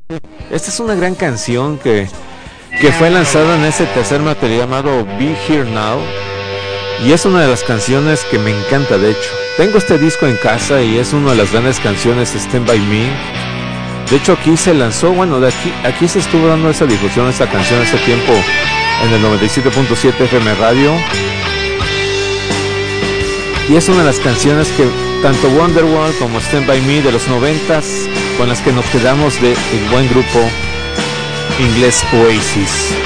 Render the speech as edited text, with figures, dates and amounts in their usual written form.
Esta es una gran canción que fue lanzada en ese tercer material llamado Be Here Now. Y es una de las canciones que me encanta, de hecho. Tengo este disco en casa y es una de las grandes canciones, Stand By Me. De hecho aquí se lanzó, bueno, aquí se estuvo dando esa difusión, esta canción hace tiempo en el 97.7 FM Radio. Y es una de las canciones que tanto Wonderwall como Stand By Me de los 90s, con las que nos quedamos del buen grupo inglés Oasis.